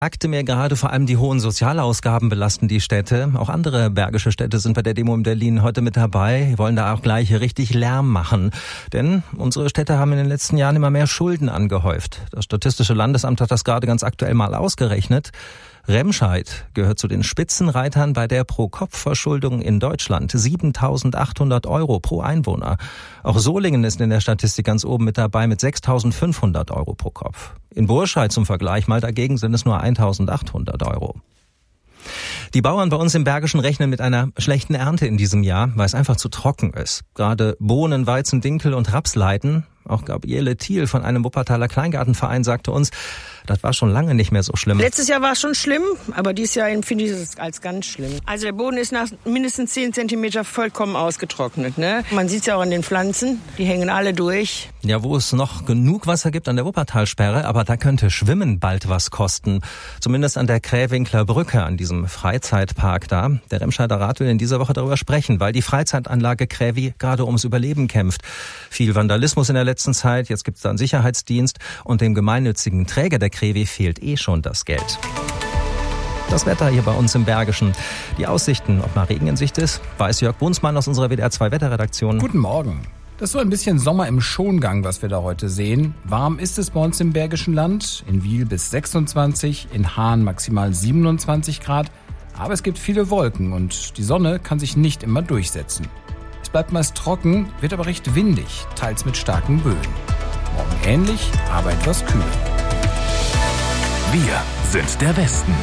Sagte mir gerade, vor allem die hohen Sozialausgaben belasten die Städte. Auch andere bergische Städte sind bei der Demo in Berlin heute mit dabei, wollen da auch gleich richtig Lärm machen. Denn unsere Städte haben in den letzten Jahren immer mehr Schulden angehäuft. Das Statistische Landesamt hat das gerade ganz aktuell mal ausgerechnet. Remscheid gehört zu den Spitzenreitern bei der Pro-Kopf-Verschuldung in Deutschland. 7.800 € pro Einwohner. Auch Solingen ist in der Statistik ganz oben mit dabei mit 6.500 € pro Kopf. In Burscheid zum Vergleich mal dagegen sind es nur 1.800 €. Die Bauern bei uns im Bergischen rechnen mit einer schlechten Ernte in diesem Jahr, weil es einfach zu trocken ist. Gerade Bohnen, Weizen, Dinkel und Raps leiden. Auch Gabriele Thiel von einem Wuppertaler Kleingartenverein sagte uns, das war schon lange nicht mehr so schlimm. Letztes Jahr war es schon schlimm, aber dieses Jahr empfinde ich es als ganz schlimm. Also der Boden ist nach mindestens 10 Zentimeter vollkommen ausgetrocknet. Ne? Man sieht es ja auch an den Pflanzen, die hängen alle durch. Ja, wo es noch genug Wasser gibt an der Wuppertalsperre, aber da könnte Schwimmen bald was kosten. Zumindest an der Krähwinkler Brücke, an diesem Freizeitpark da. Der Remscheider Rat will in dieser Woche darüber sprechen, weil die Freizeitanlage Krävi gerade ums Überleben kämpft. Viel Vandalismus in der letzten Zeit, jetzt gibt es da einen Sicherheitsdienst und dem gemeinnützigen Träger der Krävi fehlt schon das Geld. Das Wetter hier bei uns im Bergischen. Die Aussichten, ob mal Regen in Sicht ist, weiß Jörg Brunsmann aus unserer WDR 2 Wetterredaktion. Guten Morgen. Das ist so ein bisschen Sommer im Schongang, was wir da heute sehen. Warm ist es bei uns im Bergischen Land. In Wiel bis 26, in Hahn maximal 27 Grad. Aber es gibt viele Wolken und die Sonne kann sich nicht immer durchsetzen. Es bleibt meist trocken, wird aber recht windig, teils mit starken Böen. Morgen ähnlich, aber etwas kühler. Wir sind der Westen.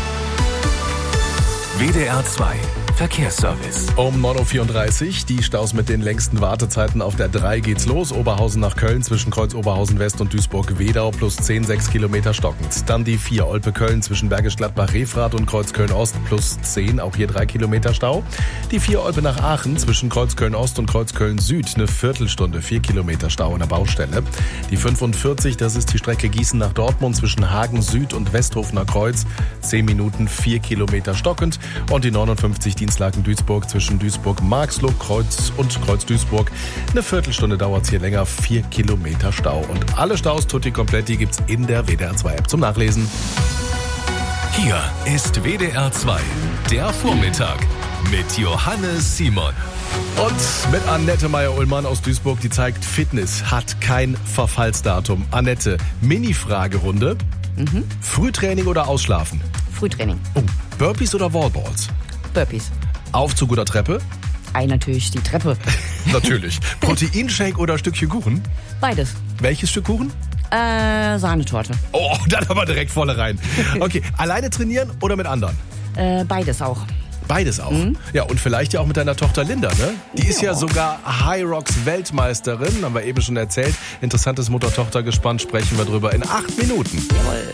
WDR 2 Verkehrsservice. Um 9.34 Uhr, die Staus mit den längsten Wartezeiten auf der 3 geht's los. Oberhausen nach Köln zwischen Kreuz Oberhausen West und Duisburg-Wedau plus 10, 6 Kilometer stockend. Dann die 4 Olpe-Köln zwischen Bergisch Gladbach-Refrath und Kreuz Köln-Ost plus 10, auch hier 3 Kilometer Stau. Die 4 Olpe nach Aachen zwischen Kreuz Köln-Ost und Kreuz Köln-Süd eine Viertelstunde, 4 Kilometer Stau an der Baustelle. Die 45, das ist die Strecke Gießen nach Dortmund zwischen Hagen Süd und Westhofener Kreuz, 10 Minuten, 4 Kilometer stockend. Und die 59, Dienstlaken Duisburg zwischen Duisburg-Marxloh, Kreuz und Kreuz-Duisburg. Eine Viertelstunde dauert's hier länger, 4 Kilometer Stau. Und alle Staus tutti kompletti gibt's in der WDR 2 App zum Nachlesen. Hier ist WDR 2, der Vormittag mit Johannes Simon. Und mit Annette Meyer-Ullmann aus Duisburg, die zeigt, Fitness hat kein Verfallsdatum. Annette, Mini-Fragerunde. Frühtraining oder Ausschlafen? Frühtraining. Oh, Burpees oder Wallballs? Burpees. Aufzug oder Treppe? Natürlich die Treppe. Natürlich. Proteinshake oder Stückchen Kuchen? Beides. Welches Stück Kuchen? Sahnetorte. Oh, dann aber direkt volle rein. Okay, alleine trainieren oder mit anderen? Beides auch. Beides auch. Ja, und vielleicht ja auch mit deiner Tochter Linda, ne? Die ist ja sogar High Rocks Weltmeisterin, haben wir eben schon erzählt. Interessantes Mutter-Tochter-Gespann, sprechen wir drüber in 8 Minuten. Jawohl.